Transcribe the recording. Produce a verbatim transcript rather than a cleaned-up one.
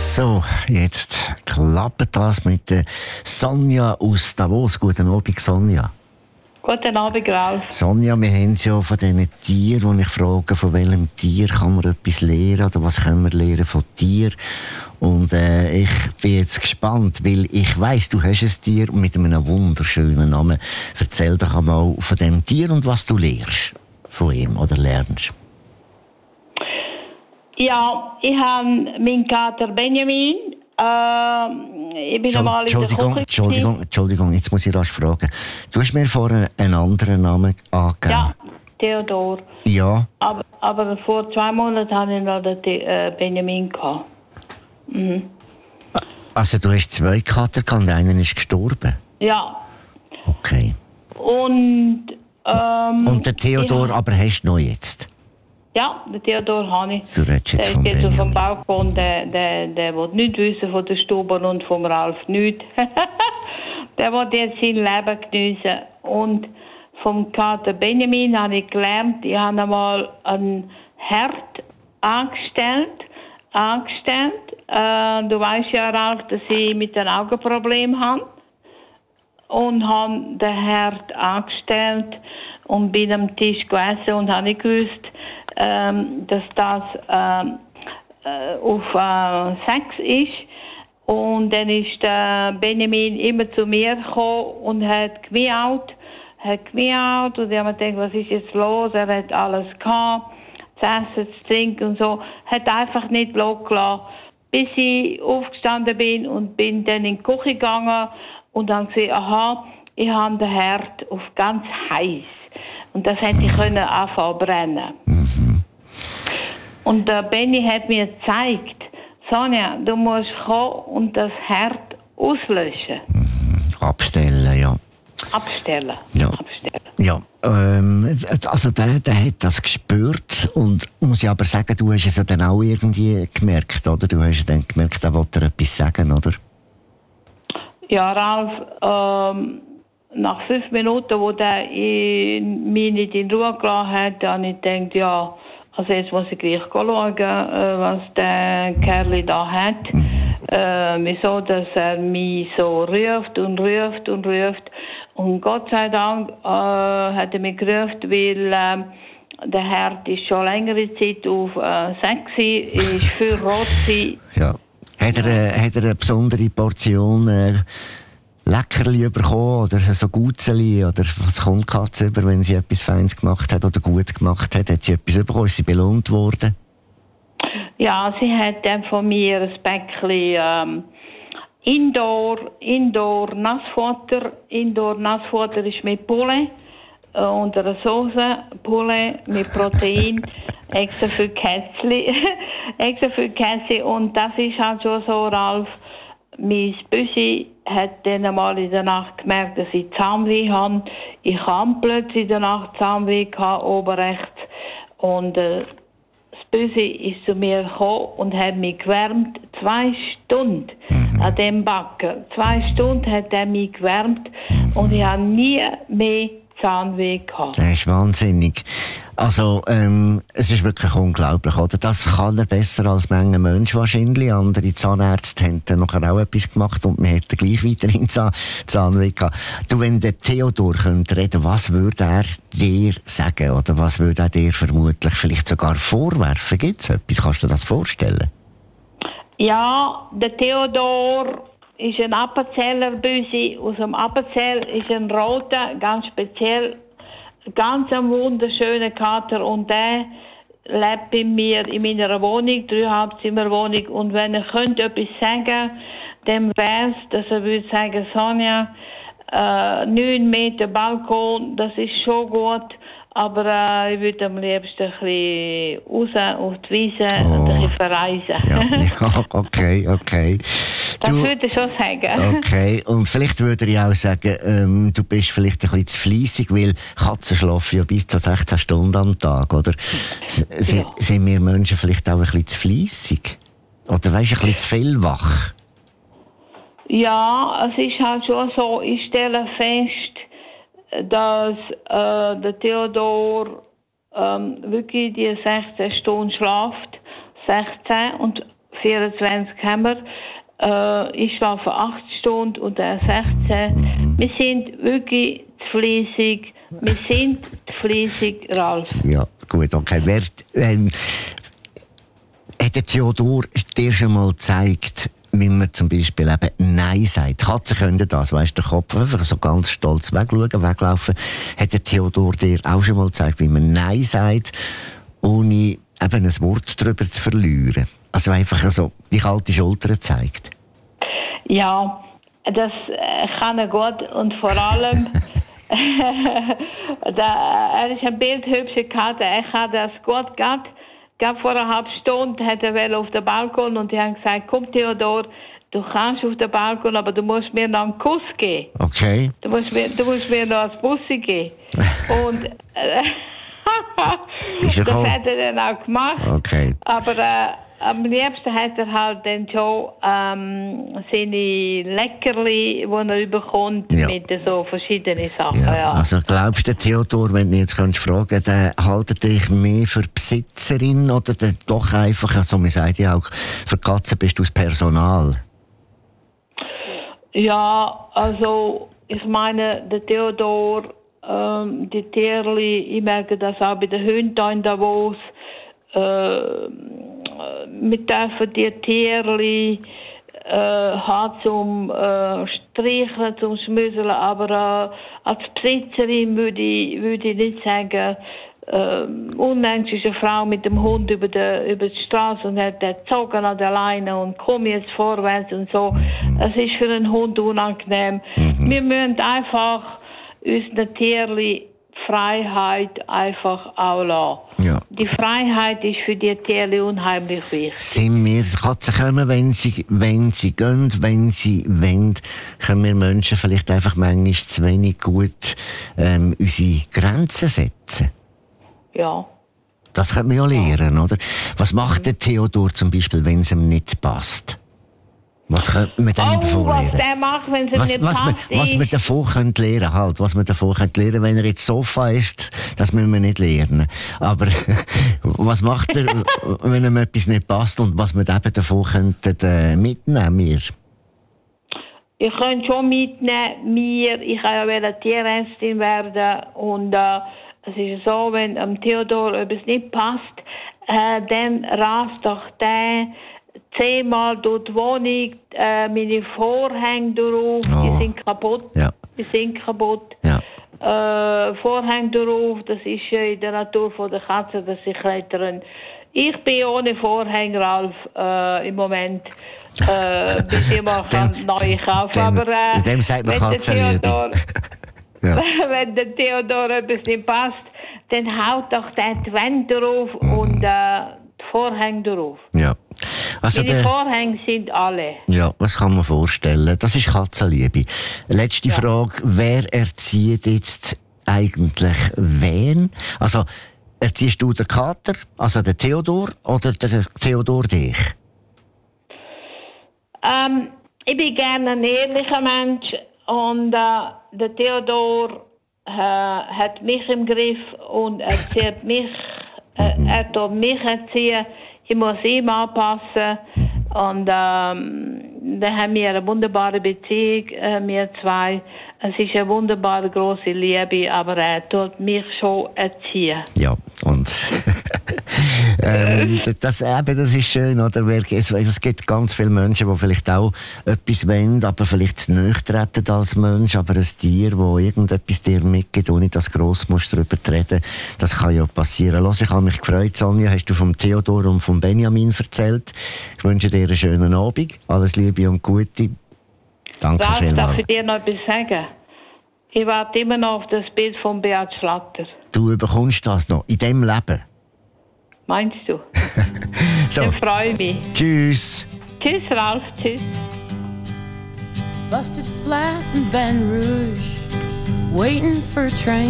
So, jetzt klappt das mit der Sonja aus Davos. Guten Abend, Sonja. Guten Abend, Ralf. Sonja, wir haben es ja von diesen Tieren, wo ich frage, von welchem Tier kann man etwas lernen oder was können wir lernen von Tieren? Und äh, ich bin jetzt gespannt, weil ich weiss, du hast ein Tier mit einem wunderschönen Namen. Erzähl doch einmal von dem Tier und was du lernst von ihm oder lernst. Ja, ich habe meinen Kater Benjamin. Äh, ich bin einmal in der Entschuldigung, Küche. Entschuldigung, Entschuldigung, jetzt muss ich rasch fragen. Du hast mir vorher einen anderen Namen angegeben. Ja, Theodor. Ja. Aber, aber vor zwei Monaten hatte ich noch den äh, Benjamin gehabt. Mhm. Also du hast zwei Kater gehabt und einer ist gestorben? Ja. Okay. Und, ähm, und den Theodor ja. aber hast du noch jetzt? Ja, den Theodor habe ich. Du redest jetzt der von ist jetzt auf dem Benjamin. Balkon, der, der, der will nichts wissen von der Stube und vom Ralf nichts. Der will jetzt sein Leben geniessen. Und vom Kater Benjamin habe ich gelernt, ich habe einmal einen Herd angestellt. angestellt. Äh, du weißt ja, Ralf, dass ich mit einem Augenproblem habe. Und habe den Herd angestellt und bin am Tisch gegessen und habe nicht gewusst, ähm, dass das ähm, äh, auf äh, Sex ist. Und dann ist der Benjamin immer zu mir gekommen und hat gemiaut, hat gemiaut und ich habe mir gedacht, was ist jetzt los? Er hat alles gehabt, zu essen, zu trinken und so. Hat einfach nicht losgelassen, bis ich aufgestanden bin und bin dann in die Küche gegangen und dann gesehen, aha, ich habe den Herd auf ganz heiß. Und das hätte ich können anfangen brennen. Mhm. Und der Benny hat mir gezeigt, Sonja, du musst kommen und das Herd auslöschen. Mhm. Abstellen, ja. Abstellen. Ja. Abstellen. Ja, ähm, also der, der hat das gespürt und muss ich aber sagen, du hast es ja dann auch irgendwie gemerkt, oder? Du hast dann gemerkt, er wollte dir etwas sagen, oder? Ja, Ralf, ähm, nach fünf Minuten, wo der mich nicht in Ruhe gelassen hat, habe ich gedacht, ja, also jetzt muss ich gleich schauen, äh, was der Kerl da hat. Mhm. Äh, wieso, dass er mich so ruft und ruft und ruft. Und Gott sei Dank äh, hat er mich gerufen, weil äh, der Herd ist schon längere Zeit auf äh, sexy, ist viel rot gewesen. Ja. Hat er, äh, hat er eine besondere Portion äh, Leckerli bekommen oder so Gutzeli oder was kommt die Katze über, wenn sie etwas Feines gemacht hat oder gut gemacht hat? Hat sie etwas bekommen? Ist sie belohnt worden? Ja, sie hat dann von mir ein Päckchen ähm, Indoor, Indoor Nassfutter. Indoor Nassfutter ist mit Poulet äh, und einer Soße, Poulet mit Protein, extra für Kätzli, extra für Kätzli. Und das ist halt schon so, Ralf. Mein Büsi hat dann einmal in der Nacht gemerkt, dass ich Zahnweh habe. Ich habe plötzlich in der Nacht Zahnweh gehabt, oben rechts. Und äh, das Büsi ist zu mir gekommen und hat mich gewärmt. Zwei Stunden mhm. an dem Backen. Zwei Stunden hat er mich gewärmt und ich habe nie mehr Zahnweh gehabt. Das ist wahnsinnig. Also, ähm, es ist wirklich unglaublich, oder? Das kann er besser als manche Menschen wahrscheinlich. Andere Zahnärzte haben dann nachher auch etwas gemacht und man hätte gleich weiterhin Zahn Zahnweh gehabt. Du, wenn der Theodor könnte reden, was würde er dir sagen? Oder was würde er dir vermutlich vielleicht sogar vorwerfen? Gibt es etwas? Kannst du dir das vorstellen? Ja, der Theodor ist ein Appenzeller Büsi. Aus dem Appenzell ist ein roter, ganz speziell, ganz ein wunderschöner Kater. Und der lebt bei mir in meiner Wohnung, Dreieinhalbzimmerwohnung. Und wenn er könnte etwas sagen, dann wäre es, dass er würde sagen, Sonja, äh, neun Meter Balkon, das ist schon gut. Aber äh, ich würde am liebsten ein bisschen raus auf die Wiese oh. und ein bisschen verreisen. Ja, ja, okay, okay. Das du, würde ich schon sagen. Okay, und vielleicht würde ich auch sagen, ähm, du bist vielleicht ein bisschen zu fleissig, weil Katzen schlafen ja bis zu sechzehn Stunden am Tag, oder? S ja. Sind wir Menschen vielleicht auch ein bisschen zu fleissig? Oder weisst, ein bisschen zu viel wach? Ja, es ist halt schon so, ich stelle fest, dass äh, der Theodor ähm, wirklich die sechzehn Stunden schläft, sechzehn, und vierundzwanzig haben wir. Äh, ich schlafe acht Stunden und er sechzehn. Mhm. Wir sind wirklich fleißig. Wir sind fleißig, Ralf. Ja, gut, okay. Wer, ähm, hat der Theodor dir schon mal gezeigt, wie man zum Beispiel eben Nein sagt? Katzen können das, weißt du, den Kopf einfach so ganz stolz wegschauen, weglaufen. Hat der Theodor dir auch schon mal gezeigt, wie man Nein sagt, ohne eben ein Wort darüber zu verlieren? Also einfach so die kalte Schulter zeigt. Ja, das kann er gut und vor allem da, er ist ein bildhübscher Katze, er hat das gut gehabt. Vor einer halben Stunde hat er auf den Balkon und die haben gesagt, komm Theodor, du kannst auf den Balkon, aber du musst mir noch einen Kuss geben. Okay. Du musst mir, du musst mir noch ein Bussi geben. Und äh, das hat er dann auch gemacht. Okay. Aber äh, am liebsten hat er halt dann schon ähm, seine Leckerli, die er bekommt, ja. mit so verschiedenen Sachen. Ja. Ja. Also glaubst du, Theodor, wenn du jetzt fragen könntest, der haltet dich mehr für Besitzerin oder doch einfach, also man sagt ja auch, für Katzen bist du das Personal? Ja, also ich meine, der Theodor, ähm, die Tierli, ich merke das auch bei den Hunden in Davos, äh, wir dürfen die Tierli äh, haben zum äh, Streicheln, zum Schmüsseln, aber äh, als Besitzerin würde ich, würde ich nicht sagen, äh, unlängst ist eine Frau mit dem Hund über die, über die Straße und hat den gezogen an der Leine und komm jetzt vorwärts und so. Es ist für einen Hund unangenehm. Mhm. Wir müssen einfach unseren Tierli Freiheit einfach auch lassen. Ja. Die Freiheit ist für die Tiere unheimlich wichtig. Sind wir, Katzen kommen, wenn sie, wenn sie gehen, wenn sie wollen, können wir Menschen vielleicht einfach manchmal zu wenig gut ähm, unsere Grenzen setzen? Ja. Das könnte man ja lernen, oder? Was macht der Theodor zum Beispiel, wenn es ihm nicht passt? Was könnte man denn oh, davon lernen? Was der macht, wenn es was, nicht was passt, man, was man davon könnte lernen, halt, was man davon könnte lernen, wenn er jetzt Sofa ist, das müssen wir nicht lernen. Aber was macht er, wenn ihm etwas nicht passt und was wir eben davon könnten äh, mitnehmen, wir? Ich könnte schon mitnehmen, mir, ich kann ja Tierärztin werden und äh, es ist so, wenn am Theodor etwas nicht passt, äh, dann rast doch der zehnmal durch die Wohnung, äh, meine Vorhänge drauf, oh. die sind kaputt. Ja. Die sind kaputt. Ja. Äh, Vorhänge drauf, das ist ja in der Natur von der Katze, dass sie klettern. Ich bin ohne Vorhänge, Ralf, äh, im Moment. Äh, bis ich mal neue kaufen. Aber äh, dem sagt man Katzenliebe. Ja. Wenn der Theodor etwas nicht passt, dann haut doch der die Wände drauf mm. und äh, die Vorhänge drauf. Ja. Also Meine der, Vorhänge sind alle. Ja, das kann man vorstellen. Das ist Katzenliebe. Letzte ja. Frage. Wer erzieht jetzt eigentlich wen? Also, erziehst du den Kater, also den Theodor, oder der Theodor dich? Ähm, ich bin gerne ein ehrlicher Mensch und äh, der Theodor äh, hat mich im Griff und erzieht mich, äh, mhm. er tut mich erziehen. Ich muss ihm anpassen und ähm, da haben wir eine wunderbare Beziehung, äh, wir zwei. Es ist eine wunderbare große Liebe, aber er tut mich schon erziehen. Ja, und ähm, das, eben, das ist schön, oder? Es, es gibt ganz viele Menschen, die vielleicht auch etwas wollen, aber vielleicht zu nahe treten als Mensch, aber ein Tier, das irgendetwas dir mitgibt, ohne dass du gross musst darüber reden, das kann ja passieren. Los, ich habe mich gefreut, Sonja, hast du vom Theodor und vom Benjamin erzählt. Ich wünsche dir einen schönen Abend, alles Liebe und Gute. Danke Ralf, vielmals. Darf ich dir noch etwas sagen? Ich warte immer noch auf das Bild von Beat Schlatter. Du bekommst das noch in diesem Leben? Meinst du? So. Dann freue ich mich. Tschüss. Tschüss, Ralf. Tschüss. Busted flat in Baton Rouge, waiting for a train.